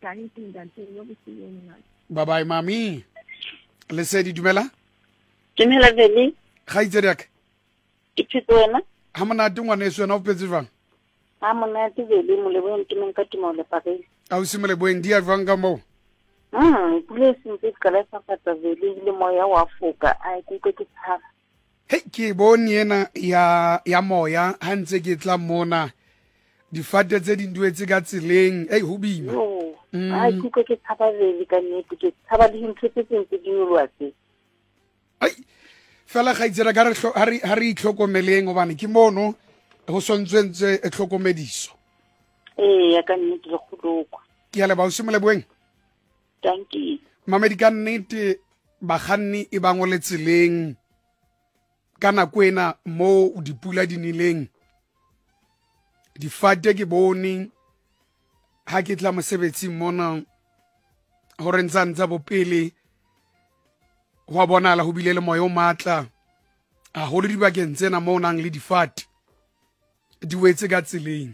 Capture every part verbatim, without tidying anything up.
Danke, danke, yo bosieng ngaka. Bye bye mami. Lesedi dumela? Dumela Veli, Khaitsedi yaka. ke phetse wena? Ha monate ngwaneso wena o phetse jwang? Ha monate Veli Moleboeng ke neng ka timo le Paris. A o simole boeng dia jwang ka moo? Mm, pule sentse ka le fafatsa Veli le moya wa foka a ke ke ke tshaba. Hey, ke bone ena ya ya moya ha ntse ke tla mona. Difate tse di nduetse ka tseleng. Hey, ho bima. Yo, Mm. a ke ke ke tshaba Veli ka nnete ke tshaba le ntse tse tse di nyolwa tse. Ai, fela ga itsela ka re hlo- ha re ha re itlhokomeleng hobane ke mono go sontswentse e tlhokomediso. Eh, ya ka nnete le kgoloko. Ke a leba o simole boeng. Thank you. Mamedi ka nnete baganni e bangwe le tseleng ka nako ena mo dipula di nileng. Difate ke bone ha ke tla mosebetsing mona hore ntsa ntsa bopele wa bonala ho bile le moya o matla a ho le dibakeng tsena mo nang le difate di wetse ka tseleng.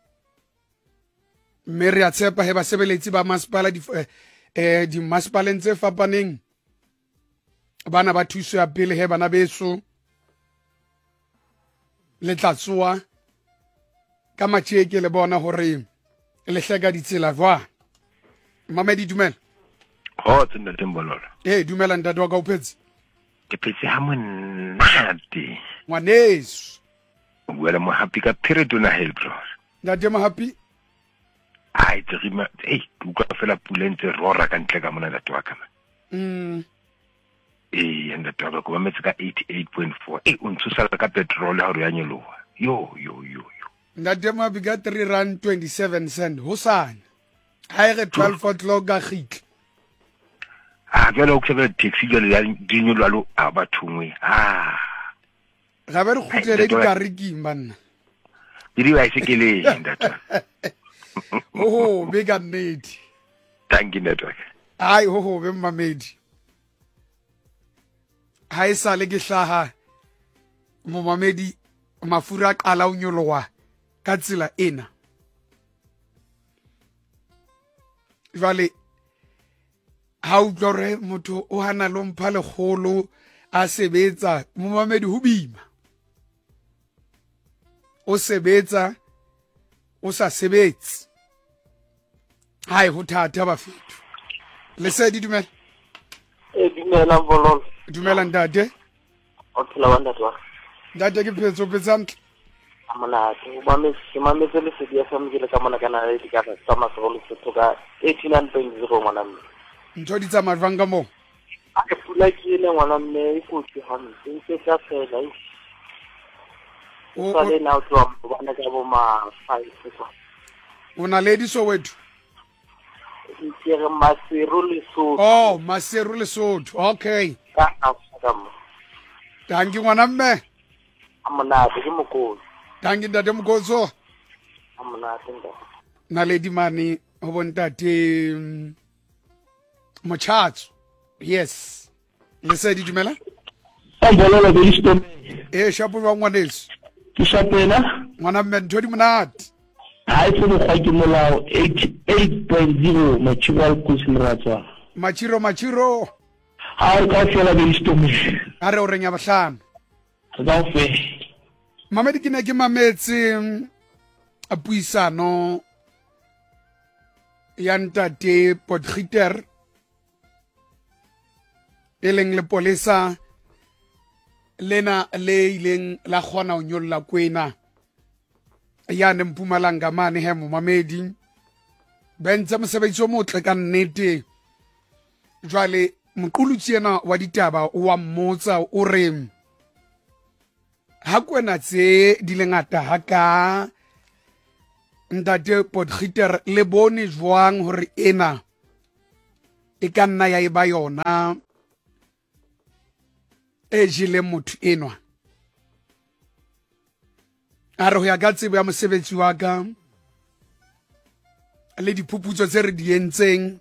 Mme re a tshepa he basebeletsi ba masepala di eh di masepaleng tse fapaneng bana ba thuso ya pele he bana beso le tlatsoa ka matjeke le bona hore le hleka ditsela jwa Mamedi dumela. Ho tsena tembololo. Eh dumela ntate wa ka o phetse. Ke phetse ha monate. Ngwaneso. O bua le mo happy ka Peridona Hill bro. Ntate mo happy. Ai tsima hey o ka fela pulentse rora ka ntle ka mona ntate wa ka. Mm. Eh enda taba ko ba metsi ka eighty-eight point four. Eh o ntsusa ka petrol ha re ya nyoloha. Yo yo yo yo. Ntate mo happy ka three rand twenty-seven cent hosane. Ha re twelve o'clock ga khitla. Ah jalo o tsebe taxi jalo ya dinyolwa lo a bathungwe. Ah. Ga be re khutlele di kariking banna. Diri wa isekele ntate. Oh be ka nnete. Thank you network. Ai ho ho be Mamedi. Ha e sale ke hlaha mo Mamedi mafura a qala o nyoloha ka tsela ena. Jwale ha o tlore motho o hana lo mpha legolo a sebetsa mo Mamedi ho bima. O sebetsa o sa sebetse. Hai ho thata ba fethu. Lesedi dumela. e dumela bololo Dumela ntate. o phela wa ntate wa Ntate ke phetso petsantle. amonate o mametse mametse le sedi ya famile ka mona kana le dikaka tsa masolo setho ka eighty-nine point zero ngwana mme Ntho di tsamaya jwang ka moo? a ke pula ke ile ngwana mme e kotsi hampe ntse ka fela e O- sa o- le na o tloa mo bana ka bo ma five kwa O na le diSoweto. ke re masero le so Oh, Maseru Lesotho. Okay. ka afaka mo Danki ngwana mme. amonate ke mokolo Danki ntate Mokotso. amonate nda Naledi mane ho bontate mm, Mochatso. Yes. Lesedi dumela. a bololo be istom Eh shapo wa ngwaneso. ke shapela Ngwana mme ntho di monate. ha e tsene ga ke molao eighty-eight point zero material kusinratswa Machiro machiro. ha o ka fela be istom A re o reng ya bahlano. ga o fe Mamedi ke ne ke mametse mm, a puisano ya ntate Potgieter e leng le polesa lena le ileng la kgona ho nyolla kwena ya ne Mpumalanga mane he mo Mamedi bentse mosebetsi o motle ka nnete jwale moqolotsi ena wa ditaba wa mmotsa o re ha kwena tse di le ngata ha ka ntate Potgieter le bone jwang hore ena e ka nna ya eba yona e jile motho enwa a re ho ya ka tsebo ya mosebetsi wa ka le diphuputso tse re di entseng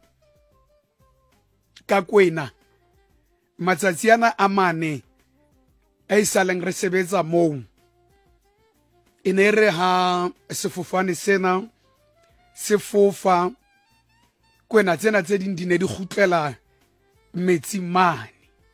ka kwena matsatsi ana a mane a isaleng re sebetsa moo e ne re ha sefofane sena se fofa kwena tsena tse ding di ne di gutlela metsi mane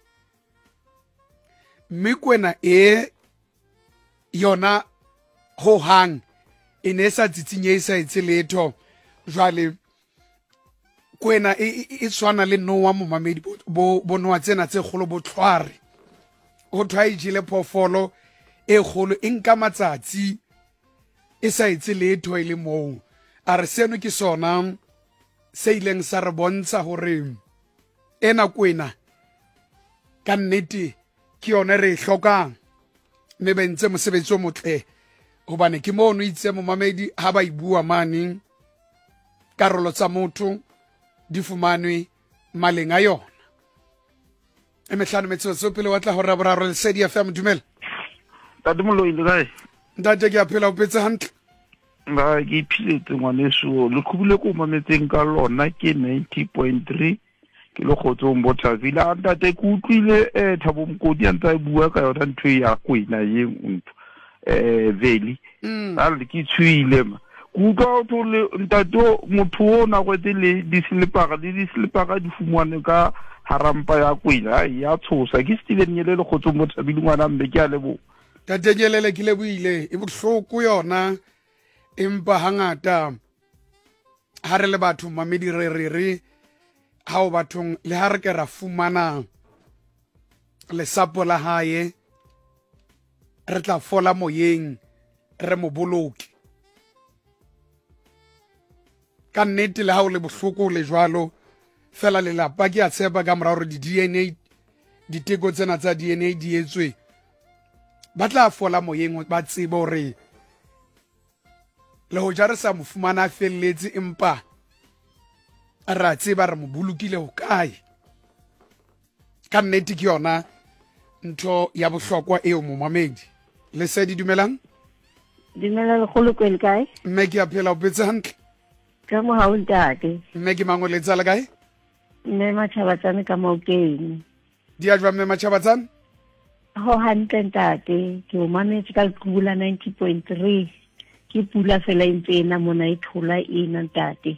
mme kwena e yona ho hang e ne sa tsitsinye sa etse letho jwale kwena e tshwana le noa mo mamedi bo bo noa tsena tse golo botlhware go thwa e jile phofolo e golo e nka matsatsi e sa etse letho e le moo a re seno ke sona se ileng sa re bontsha gore ena kwena ka nnete ke yone re e hlokang mme ba ntse mosebetsi o motle gobane ke mo no itse mo mamedi ha ba ibua mane karolo tsa motho di fumanwe maleng a yona e mehlano metsotso pele wa tla hora boraro le Sedi F M dumela tate Moloile kae ntate ke a phela o petse hantle ba ke iphiletse ngwaneso le khubile ko mametseng ka lona ke ninety point three ke le khotso Mbothazile a ntate ke utlwile eh Thabo Mkodi a ntse bua ka yona ntho ya kwena ye ntho eh veli a le ke tshwile ma kutlwa o le ntate motho o na go tele di slipaga di di slipaga di fumwane ka harampa ya kwena ya tshosa ke Steven Nyele le khotso Mbothazile ngwana mme ke a lebo tate Nyelele ke le buile e bohloko yona empa hangata ha re le batho mamedi re re re ha o bathong le ha re ke ra fumana le sapo la hae re tla fola moyeng re mo boloke ka nnete le ha o le bohloko le jwalo fela le lapa ke a tshepa ka mora hore di D N A diteko tsena tsa D N A di etswe ba tla fola moyeng ba tsebe hore le ho ja re sa mo fumana felletse empa ra tseba re mo bolokile ho kae ka nnete ke yona ntho ya bohlokwa eo mo mamedi le Sedi dumelang dumela le kholo kwele kae mme ke a phela o petse hantle ka mo ha o ntate mme ke mango letsa le kae mme Matjhabatsane ka Maokeng di a jwa mme Matjhabatsane ho hantle ntate ke o mametse ka Lekgubula ninety point three ke pula fela impena mona e thola ena ntate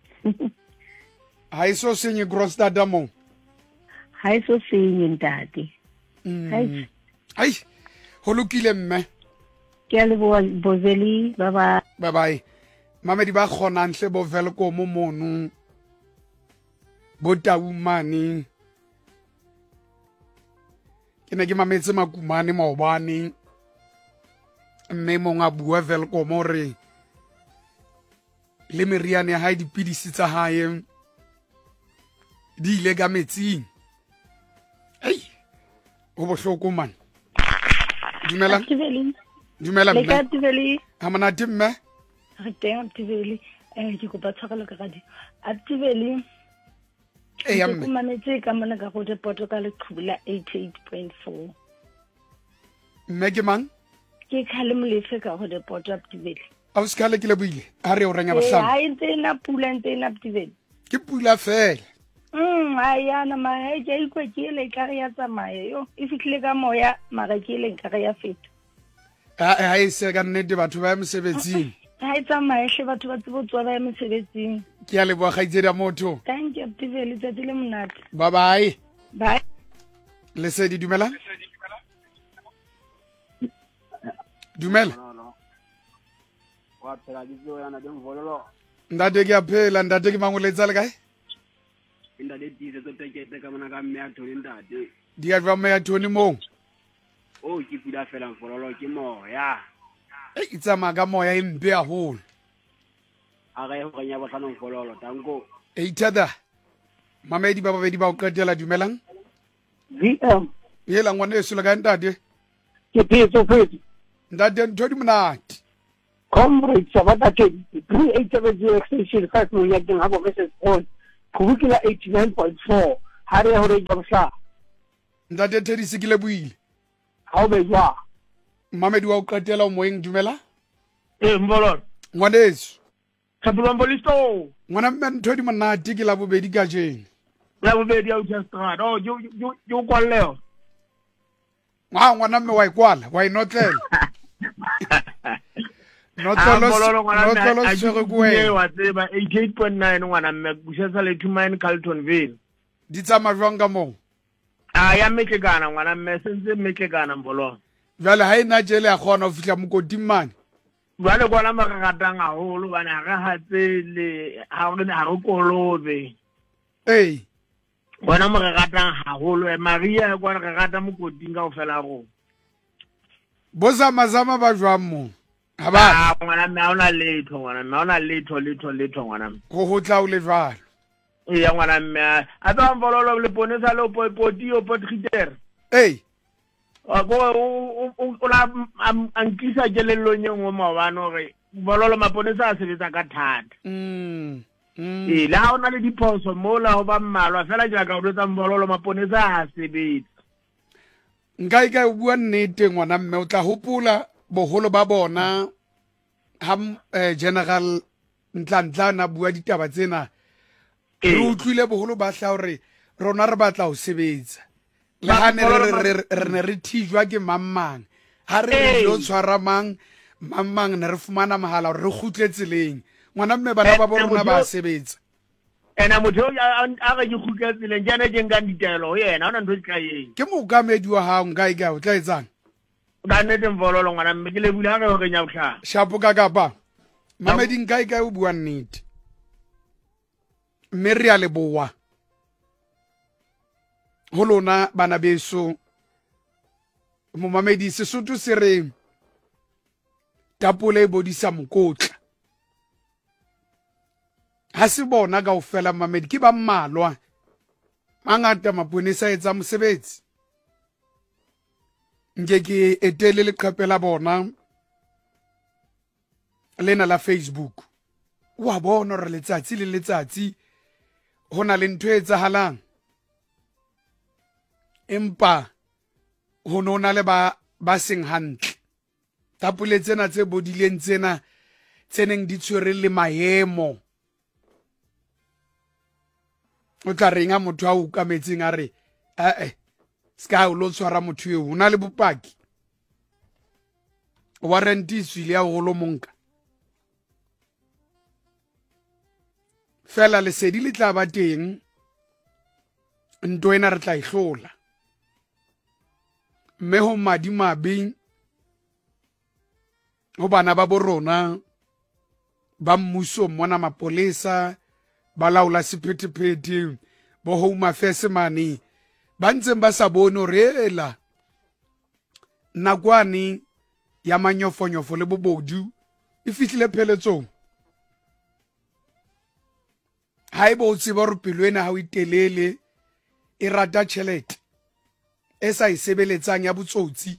ha iso senye gross data mo ha iso senye ntate hai ai ho lokile mme ke a le bozeli ba ba bye bye mamedi ba khona ntle bo Velkom mo mono bo Taumane ke ne ke mametse makumane maobane mme monga bua Velkom re le meriane ya hae dipidisi tsa hae di ile ka metsing ei o bohloko man dumela dumela le ka tiveli ha monate mme re teng tiveli eh ke kopa tshwarelo ka radio a tiveli e ya mme ke manetse ka mona ka go depoto ka Lekgubula eighty-eight point four mme ke mang ke khale molefe ka go depoto tiveli a o skale ke le buile a re o renya bahlano ha ntse na pula ntse na tiveli ke pula fela mm ayana ma he ke ikwe ke le ka ya tsamaya yo e fitlile ka moya mara ke le ka ya feta a ha e se ka nnete batho ba mosebetsing ha e tsamaya hle batho ba tsebo tswa ba mosebetsing ke a le bua gaitsedi ya motho thank you tiveli tse le monate bye bye bye le Sedi dumela dumela wa phela di tlo yana di mvololo ndate ke a phela ndate ke mangoletsa le kae inda le di tse tekete ka mona ka mme a thole ndate di a jwa mme ya Tony mo o ke pula fela mvololo ke moya e itsamaya ka moya e mpe haholo a ga e go nya botlhano mvololo tanko e ithada mamedi ba babedi ba o qetela dumelang V M yela ngwane e sula ka ntate ke phetso phetso ndate ntho di monate comrade Sabata three eight seven zero extension five mo ya ding habo message on Khubukela eighty-nine point four ha re hore ja bosha ndate thedisi ke le buile ha o be jwa mamedi wa o qetela o moeng dumela e mbololo ngwaneso Thapelo Mbolisto ngwana mme ntho di monate ke la bobedi ka jeng la bobedi ya Utrecht oh yo yo yo kwaleo ngwa ngwana mme wa ikwala wa inotlela notlolo tshwere ko wena wa tseba eighty-eight point nine ngwana mme busetsa le Tumine Carltonville di tsama jwang ka moo a ya metlekana ngwana mme sentse metlekana mbolo jwale ha ina jele ya kgona ho fihla mokoting mane jwale kwana makagatang haholo bana ga hatse le ha re ha re kolobe eh bona mo re ratang haholo e Maria kwa re rata mokoting ka ofela go bozama zama ba jwang mo ha ba ngwana mme ona letho ngwana mme ona letho letho letho ngwana go hotla o le jwalo e ya ngwana mme a ba mbololo le ponesa le poti o potriter eh a go o la ankisa jelelo nyengwe mabano re bololo maponesa a sebetsa ka thata mm e la ona le diphoso mo la ho ba mmalwa fela ja ka o retsa mbololo maponesa a sebetsa nka ika o bua nnete ngwana mme o tla hopola boholo ba bona ha general Ntla na bua ditaba tsena re utlwile boholo ba hla hore rona re batla ho sebetsa le ha ne re ne re thijwa ke mammang ha re lo tshwara mang mammang ne re fumana mahala hore re khutle tseleng ngwana mme bana ba bona ba sebetsa ena motho a ga di khutla tseleng jana je nka ditelo yena ona ntho tla yeng ke mokamedi wa hao nka ika o tla etsang ba nne temvololo ngwana mme ke le bula ga go nya botla shapo ka kapa mamedi nka ika o bua nnete mme re a leboa ho lona bana beso mo mamedi Sesotho se re tapole bodisa mokotla ha se bona ka ofela mamedi ke ba mmalwa mangata maponesa etsa mosebetsi nke ke etele le qhapela bona lena la Facebook wa bona re letsatsi le letsatsi hona le ntho etsahalang empa ho nona le ba ba seng hantle tapole tsena tse bodileng tsena tseneng di tshwere le maemo o tla renga motho a ukametseng a re eh eh ska o lo tshwara motho eo hona le bopaki warrant iswile ya go lo monka fela lesedi le tla ba teng ntwe ena re tla ihlola mme ho madimabe ho bana ba borona ba mmuso mona mapolesa ba laola sephetephete bo Home Affairs mane ba ntseng ba sa bone re ela nakwane ya manyofonyofo le bobodu e fihlile pheletsong haeba o tseba re pelo ena ha o itelele e rata tšhelete e sa isebeletsang ya botsotsi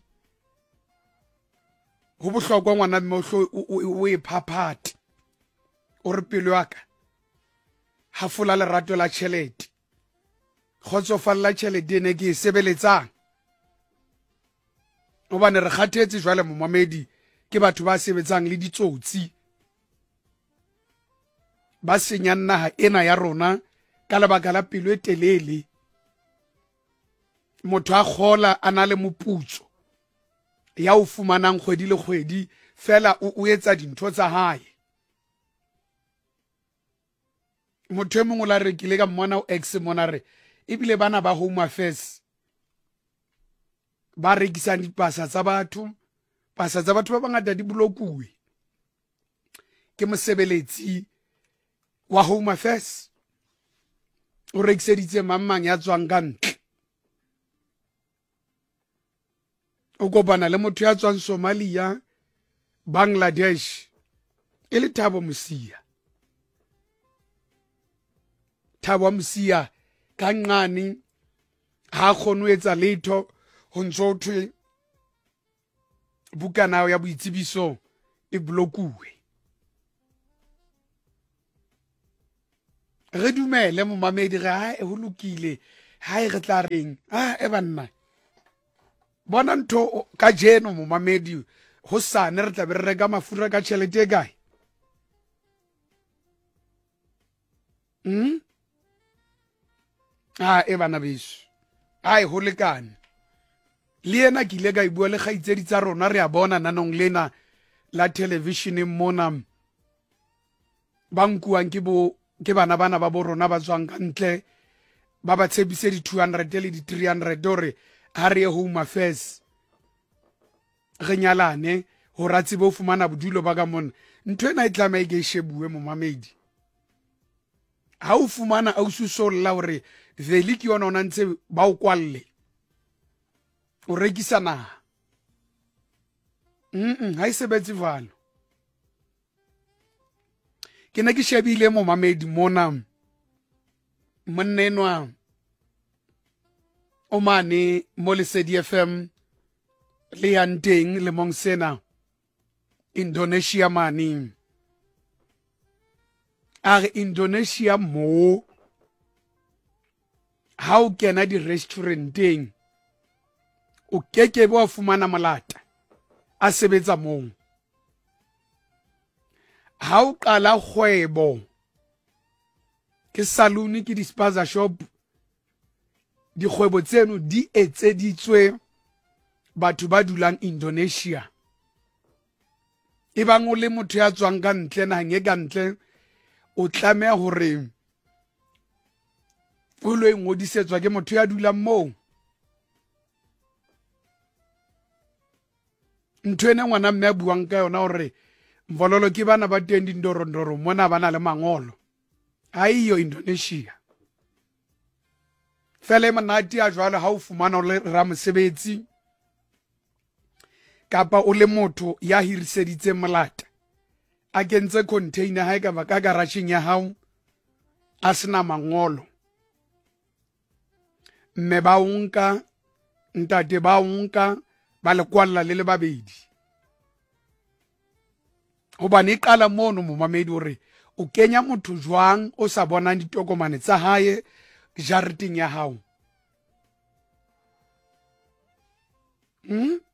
ho bohlokwa ngwana mme o e phaphate o re pelo ya ka ha fola lerato la tšhelete kgotsofalla tšhelete ene ke e sebeletsang obane re kgathetse jwale momamedi ke batho ba sebetsang le ditsotsi ba senya naha ena ya rona ka lebaka la pelo e telele motho a khola ana le moputso ya o fumanang kgwedi le kgwedi fela o etsa dintho tsa hae motho e mongwe la re kile ka mmona o ex mona re ebile bana ba Home Affairs ba rekisa dipasa tsa batho pasa tsa batho ba bangata di blokuwe ke mosebeletsi wa Home Affairs o rekiseditse mammang ya tswang ka ntle o kopana le motho ya tswang Somalia Bangladesh e le Thabo Mosia Thabo Mosia ka nqane ha khone etsa letho ho ntso thwe bukana ya boitsebiso e blokuwe re dumele mo mamedi re ha e ho lokile ha e re tla reng ah e banna bona ntho ka jeno mo mamedi ho sane re tla be re reka mafura ka tšhelete e kae hm ah e bana beso ai ho lekane le ena ke ile ka ibua le kgaitsedi tsa rona re a bona nanong lena la television mona ba nkuang ke bo ke bana bana ba bo rona ba tswang ka ntle ba ba tshebise di two hundred le di three hundred ore ha re home affairs re nyalane ho ratsi bo fumana bodulo ba ka mona ntwe na itlama e ge shebuwe mo mamedi ha o fumana a ususolla hore veli ke yona ona ntse ba o kwalle o rekisa naha mm ha isebetse valo ke ne ke shebile mo mamedi mona monnenwa o mane mo Lesedi F M le yanteng le mong sena Indonesia mane are Indonesia mo ha o kena di restauranteng o keke bo fumana malata a sebetsa mong ha o qala kgwebo ke saloon ke di spaza shop di kgwebo tseno di etseditswe batho ba dulang Indonesia e bang o le motho ya tswang ka ntle na nge ka ntle o tlamea hore o lo ngodisetswa ke motho ya dulang moo ntwene ngwana mme a buang ka yona hore mvololo ke bana ba teng dindorondoro mona bana le mangolo aiyo Indonesia fele manati a jwalo ha o fumana o le ramosebetsi kapa o le motho ya hiriseditse molata a kentse container ha e ka ba ka garageng ya hao a sena mangolo mme ba unka ntate ba unka ba le kwalla le le babedi hobane e qala mono mo mamedi hore o kenya motho jwang o sa bonang ditokomane tsa hae jareteng ya hao hmm?